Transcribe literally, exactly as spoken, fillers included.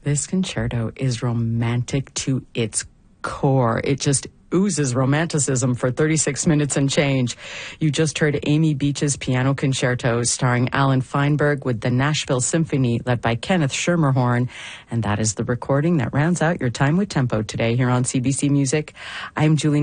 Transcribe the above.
This concerto is romantic to its core. It just oozes romanticism for thirty-six minutes and change. You just heard Amy Beach's Piano Concerto starring Alan Feinberg with the Nashville Symphony led by Kenneth Schermerhorn. And that is the recording that rounds out your time with tempo today here on C B C Music. I'm Julie